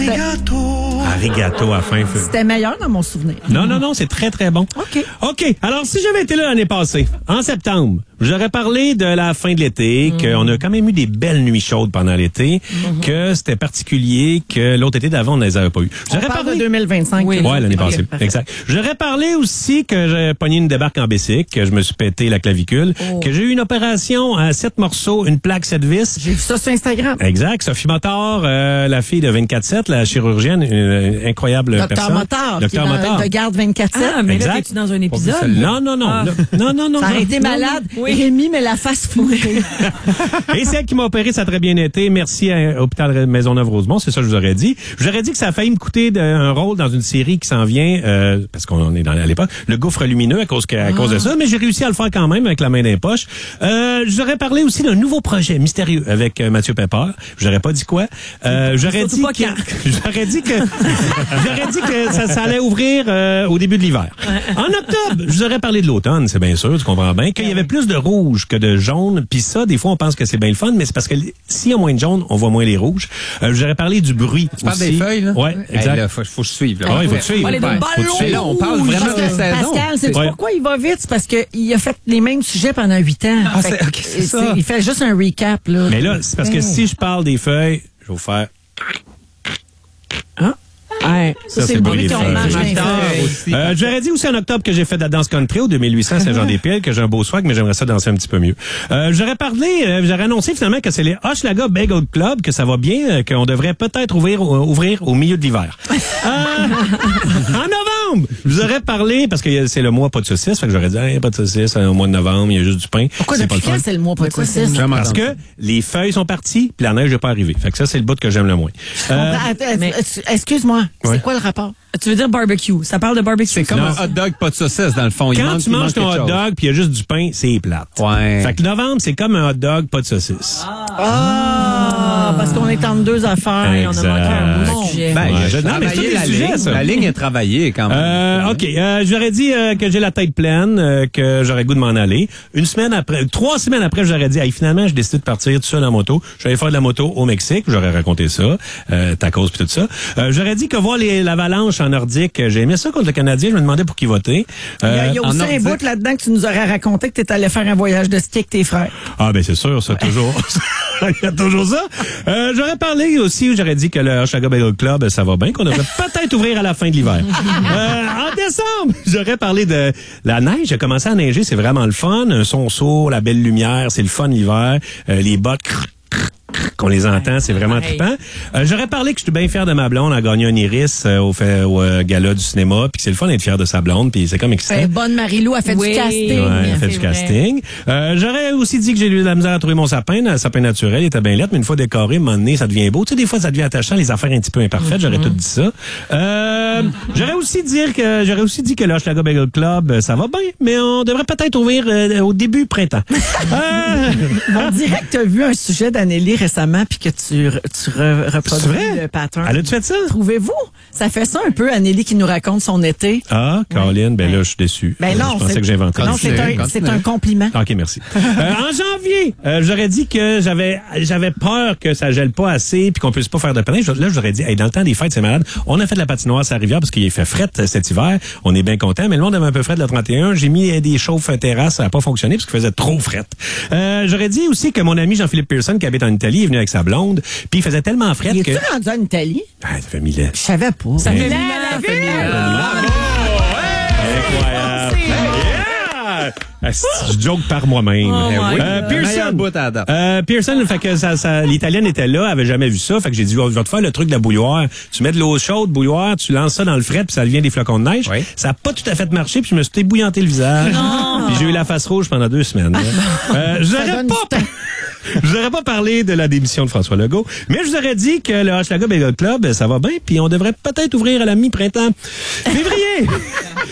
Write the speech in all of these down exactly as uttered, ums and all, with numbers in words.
Arigato. Arigato à fin. C'était meilleur dans mon souvenir. Non, non, non, c'est très, très bon. OK. OK. Alors, si j'avais été là l'année passée, en septembre, j'aurais parlé de la fin de l'été, mmh. qu'on a quand même eu des belles nuits chaudes pendant l'été, mmh. que c'était particulier, que l'autre été d'avant, on ne les avait pas eu. J'aurais on parle parlé de deux mille vingt-cinq. Oui, ouais, l'année passée. Okay, exact. J'aurais parlé aussi que j'ai pogné une débarque en bicycle, que je me suis pété la clavicule, oh. que j'ai eu une opération à sept morceaux, une plaque, sept vis. J'ai vu ça sur Instagram. Exact. Sophie Motard, euh, la fille de vingt-quatre sept, la chirurgienne, une incroyable Docteur personne. Motard, Docteur qui Motard. de garde vingt-quatre sept. Ah, mais exact. là, t'es-tu dans un épisode? Non, non, non. Ah. Non, non, non. Ça aurait été malade. Oui. Rémi, mais la face fourrée. Et c'est elle qui m'a opéré, ça a très bien été. Merci à l'hôpital Maisonneuve-Rosemont, c'est ça que je vous aurais dit. Je vous aurais dit que ça a failli me coûter de, un rôle dans une série qui s'en vient, euh, parce qu'on est dans à l'époque, Le Gouffre lumineux à cause, que, à ah. cause de ça, mais j'ai réussi à le faire quand même avec la main dans les poches. Euh, je vous aurais parlé aussi d'un nouveau projet mystérieux avec euh, Mathieu Pepper. Je n'aurais pas dit quoi. Euh, j'aurais dit que, j'aurais dit que, j'aurais dit que ça, ça allait ouvrir euh, au début de l'hiver. En octobre, je vous aurais paré de l'automne, c'est bien sûr, tu comprends bien, qu'il y avait plus de rouge que de jaune. Puis ça, des fois, on pense que c'est bien le fun, mais c'est parce que s'il y a moins de jaune, on voit moins les rouges. Euh, j'aurais parlé du bruit. Tu parles des feuilles, là? Ouais, exact. Hey, là, faut, faut que je suive. Là. Ah, il faut te suivre. Allez, Ouais. faut te suivre. Là, on parle vraiment de la saison. Pascal, c'est ouais. pourquoi il va vite? C'est parce qu'il a fait les mêmes sujets pendant huit ans. Ah, c'est, okay, c'est ça. Il fait juste un recap, là. Mais là, c'est parce que si je parle des feuilles, je vais vous faire... Hein? Ouais. Ça, ça c'est, c'est le bruit qu'on mange dans les feuilles. Euh, j'aurais dit aussi en octobre que j'ai fait de la danse country au deux mille huit cents Saint-Jean-des-Piles, que j'ai un beau swag, mais j'aimerais ça danser un petit peu mieux. Euh, j'aurais parlé, euh, j'aurais annoncé finalement que c'est les Hochelaga Bagel Club, que ça va bien, euh, qu'on devrait peut-être ouvrir, euh, ouvrir au milieu de l'hiver. Euh, en novembre, je vous aurais parlé, parce que c'est le mois pas de saucisse, fait que j'aurais dit, hey, pas de saucisse, au mois de novembre, il y a juste du pain. Pourquoi depuis quand c'est le mois pas de saucisse? Parce que les feuilles sont parties, puis la neige n'est pas arrivée. Fait que ça, c'est le bout que j'aime le moins. Euh, attends, mais, excuse-moi, ouais. c'est quoi le rapport? Tu veux dire barbecue? Ça parle de barbecue. C'est comme non. un hot dog, pas de saucisse, dans le fond. Quand il manque, tu manges ton hot dog puis il y a juste du pain, c'est plate. Ouais. Fait que novembre, c'est comme un hot dog, pas de saucisse. Ah! ah parce qu'on est entre deux affaires et on a manqué un beau sujet. Ben, ouais, je, non, mais c'est la, sujets, ligne, ça. la ligne est travaillée quand même. Euh, OK. Euh, j'aurais dit euh, que j'ai la tête pleine, euh, que j'aurais goût de m'en aller. Une semaine après, trois semaines après, j'aurais dit, hey, finalement, j'ai décidé de partir tout seul en moto. J'allais faire de la moto au Mexique. J'aurais raconté ça. Euh, tacos puis tout ça. Euh, j'aurais dit que voir les, l'avalanche en nordique, j'ai aimé ça contre le Canadien. Je me demandais pour qui voter. Euh, il y a, il y a aussi un bout là-dedans que tu nous aurais raconté que tu allé faire un voyage de ski avec tes frères. Ah, ben c'est sûr, ça, toujours. Il y a toujours ça. Euh, j'aurais parlé aussi, j'aurais dit que le Hochelaga Bagel Club, ça va bien, qu'on devrait peut-être ouvrir à la fin de l'hiver. Euh, en décembre, j'aurais parlé de la neige. J'ai commencé à neiger, c'est vraiment le fun. Un son sourd, la belle lumière, c'est le fun l'hiver. Euh, les bottes... qu'on les entend, c'est vraiment hey. trippant. Euh, j'aurais parlé que je suis bien fier de ma blonde en gagnant un Iris euh, au, fait, au euh, gala du cinéma, puis que c'est le fun d'être fier de sa blonde, puis c'est comme excitant. C'est bonne Marie-Lou, elle fait oui. du casting. Ouais, elle fait du vrai. casting. Euh, j'aurais aussi dit que j'ai eu de la misère à trouver mon sapin. Le sapin naturel il était bien lettre, mais une fois décoré, à un moment donné, ça devient beau. Tu sais, des fois, ça devient attachant, les affaires un petit peu imparfaites. Mm-hmm. J'aurais tout dit ça. Euh, j'aurais aussi dire que j'aurais aussi dit que le Hochelaga Bagel Club, ça va bien, mais on devrait peut-être ouvrir euh, au début printemps. euh, On dirait que tu as vu un sujet d'Anneli récemment, puis que tu tu re, reproduis le pattern. Elle a-tu fait ça? Trouvez-vous? Ça fait ça un peu, Anneli qui nous raconte son été. Ah, Caroline, ben là, je suis déçu. Ben non, je pensais c'est, que j'ai inventé. Non, c'est un, c'est un compliment. OK, merci. euh, en janvier, euh, j'aurais dit que j'avais j'avais peur que ça gèle pas assez puis qu'on puisse pas faire de patin. Là, j'aurais dit, hey, dans le temps des fêtes, c'est malade. On a fait de la patinoire sur la rivière parce qu'il fait fret cet hiver. On est bien content, mais le monde avait un peu fret le trente et un. J'ai mis des chauffes terrasses, ça n'a pas fonctionné parce qu'il faisait trop fret. Euh, j'aurais dit aussi que mon ami Jean-Philippe Pearson, qui habite en Italie, est venu avec sa blonde, puis il faisait tellement fret que... Il est-tu rendu en Italie? Ah, ça fait mille ans. Je savais pas. Ça fait mille ans. Ça fait mille ans. Incroyable. Yeah! Je joke par moi-même. Oh oui. euh, Pearson, euh, Pearson, fait que ça, ça, l'Italienne était là, elle avait jamais vu ça, fait que j'ai dit, oh, je vais te faire le truc de la bouilloire. Tu mets de l'eau chaude, bouilloire, tu lances ça dans le fret, puis ça devient des flocons de neige. Oui. Ça a pas tout à fait marché, puis je me suis ébouillanté le visage. Non. Puis j'ai eu la face rouge pendant deux semaines. euh, j'aurais pas... Je vous aurais pas parlé de la démission de François Legault, mais je vous aurais dit que le Hochelaga Bagel Club, ça va bien, puis on devrait peut-être ouvrir à la mi-printemps. Février!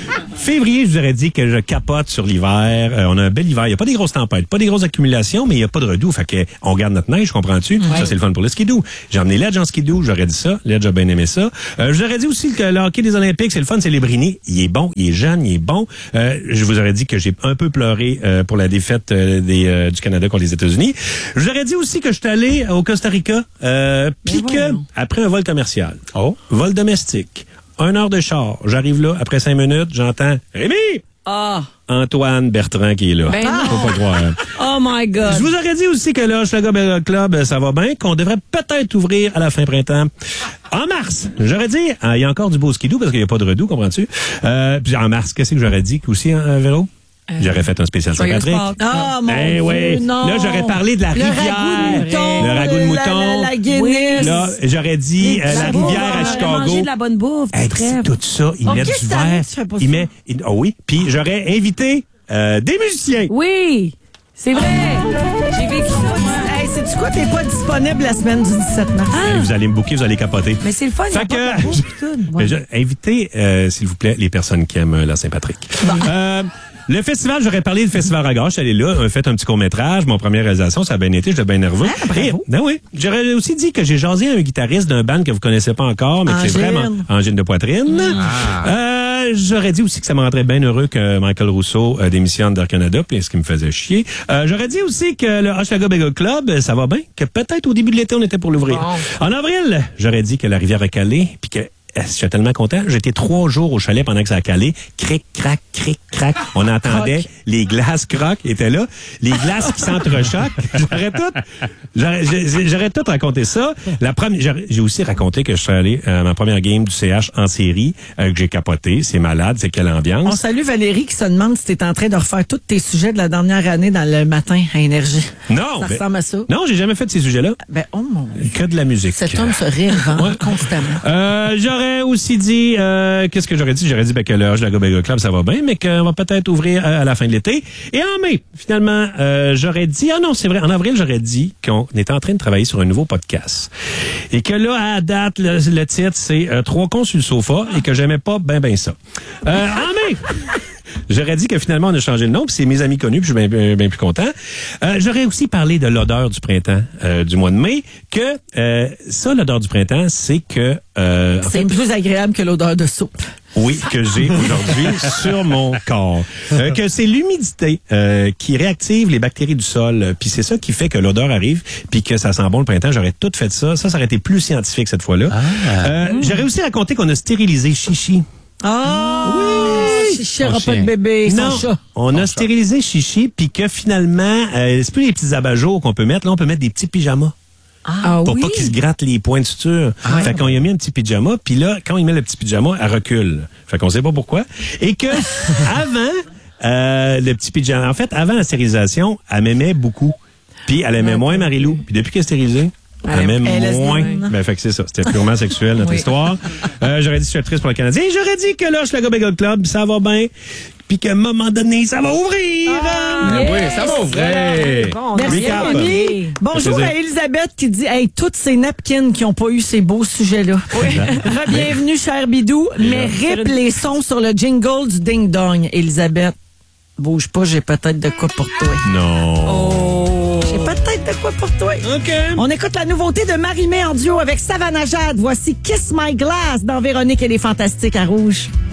Février, je vous aurais dit que je capote sur l'hiver. Euh, on a un bel hiver. Il n'y a pas des grosses tempêtes, pas des grosses accumulations, mais il n'y a pas de redoux. Fait que on garde notre neige, comprends-tu? Ouais. Ça, c'est le fun pour le skidoo. J'ai emmené Ledge en skidoo, j'aurais dit ça. Ledge a bien aimé ça. Euh, je vous aurais dit aussi que le hockey des Olympiques, c'est le fun, c'est les Brini. Il est bon, il est jeune, il est bon. Euh, je vous aurais dit que j'ai un peu pleuré euh, pour la défaite euh, des, euh, du Canada contre les États-Unis. Je vous aurais dit aussi que je suis allé au Costa Rica, euh, puis que, après un vol commercial, oh. vol domestique, un heure de char, j'arrive là, après cinq minutes, j'entends « Rémi! » Ah. Antoine Bertrand qui est là. Ben non. Faut pas croire. Oh my God. Je vous aurais dit aussi que là, Hochelaga Belga Club, ça va bien, qu'on devrait peut-être ouvrir à la fin printemps. En mars, j'aurais dit, il y a encore du beau skidoo parce qu'il n'y a pas de redoux, comprends-tu? Euh, puis en mars, qu'est-ce que j'aurais dit aussi, hein, Véro? Euh, J'aurais fait un spécial Saint-Patrick. Ah, mon eh Dieu, oui. non. Là, j'aurais parlé de la le rivière. Ragoût de mouton, le ragoût de mouton. La, la, la Guinness. Là, j'aurais dit euh, la bouffe, rivière à Chicago. Manger de la bonne bouffe, hey, c'est tout ça. Ils okay, mettent du verre. Ils mettent, oh oui. Puis j'aurais invité euh, des musiciens. Oui, c'est vrai. J'ai vécu ça. Hey, sais-tu quoi? T'es pas disponible la semaine du dix-sept mars. Ah. Vous allez me booker, vous allez capoter. Mais c'est le fun. Fait que, bouffe, ouais. je, invitez, euh, s'il vous plaît, les personnes qui aiment la Saint-Patrick. Bon. Euh, Le festival, j'aurais parlé du festival Ragard. Je suis allé là, on a fait un petit court-métrage. Mon première réalisation, ça a bien été, j'étais bien nerveux. Ah, bravo. Et, ben oui. J'aurais aussi dit que j'ai jasé un guitariste d'un band que vous connaissez pas encore, mais qui c'est vraiment angine de poitrine. Ah. Euh, j'aurais dit aussi que ça me rendrait bien heureux que Michael Rousseau euh, démissionne d'Air Canada, puis ce qui me faisait chier. Euh, j'aurais dit aussi que le Hochelaga Bagel Club, ça va bien, que peut-être au début de l'été, on était pour l'ouvrir. Bon. En avril, j'aurais dit que la rivière a calé, puis que je suis tellement content. J'étais trois jours au chalet pendant que ça a calé. Cric, crac, cric, crac. On entendait croc. Les glaces croc étaient là. Les glaces qui s'entrechoquent. J'aurais tout, j'aurais, j'aurais tout raconté ça. La première, j'ai aussi raconté que je suis allé à ma première game du C H en série, euh, que j'ai capoté. C'est malade, c'est quelle ambiance. On salue Valérie qui se demande si t'es en train de refaire tous tes sujets de la dernière année dans le matin à Énergie. Non. Ça ben, ressemble à ça. Non, j'ai jamais fait de ces sujets-là. Ben, oh mon Dieu. Que de la musique. Cet homme se réinvente ouais. constamment. Euh, j'aurais aussi dit, euh, qu'est-ce que j'aurais dit? J'aurais dit ben, que le Hochelaga Bagel Club, ça va bien, mais qu'on va peut-être ouvrir à, à la fin de l'été. Et en mai, finalement, euh, j'aurais dit, ah non, c'est vrai, en avril, j'aurais dit qu'on était en train de travailler sur un nouveau podcast. Et que là, à date, le, le titre, c'est euh, Trois cons sur le sofa et que j'aimais pas ben ben ça. Euh, en mai! J'aurais dit que finalement, on a changé le nom, puis c'est mes amis connus, puis je suis bien, bien plus content. Euh, j'aurais aussi parlé de l'odeur du printemps euh, du mois de mai, que euh, ça, l'odeur du printemps, c'est que... Euh, c'est en fait, plus agréable que l'odeur de soupe. Oui, que j'ai aujourd'hui sur mon corps. Euh, que c'est l'humidité euh, qui réactive les bactéries du sol, puis c'est ça qui fait que l'odeur arrive, puis que ça sent bon le printemps. J'aurais tout fait ça. Ça, ça aurait été plus scientifique cette fois-là. Ah. Euh, mmh. J'aurais aussi raconté qu'on a stérilisé Chichi. Ah oui! Chichi n'aura pas de bébé, non, son chat. On son a chat. stérilisé Chichi, puis que finalement, euh, c'est plus les petits abat-jours qu'on peut mettre. Là, on peut mettre des petits pyjamas. Ah, pour oui? pas qu'il se gratte les points de suture. Ah, fait qu'on y a mis un petit pyjama, puis là, quand il met le petit pyjama, elle recule. Fait qu'on sait pas pourquoi. Et que, avant, euh, le petit pyjama, en fait, avant la stérilisation, elle m'aimait beaucoup. Puis elle aimait ouais, moins Marie-Lou. Puis depuis qu'elle est stérilisée, elle m'aime moins. Ben, fait que c'est ça. C'était purement sexuel, notre oui. histoire. Euh, j'aurais dit que je suis triste pour le Canadien. Et j'aurais dit que là, je suis le Bagel Club, ça va bien. Puis qu'à un moment donné, ça va ouvrir. Ah, yes. Oui, ça va ouvrir. Bon, merci, Rémi. Bonjour à Elisabeth qui dit, hey, toutes ces napkins qui n'ont pas eu ces beaux sujets-là. Oui. Bienvenue, cher Bidou. Mais rip les sons sur le jingle du Ding Dong, Elisabeth. Bouge pas, j'ai peut-être de quoi pour toi. Non. Oh. J'ai peut-être de quoi pour toi. OK. On écoute la nouveauté de Marie-Mé en duo avec Savannah Jade. Voici Kiss My Glass dans Véronique et les Fantastiques à Rouge.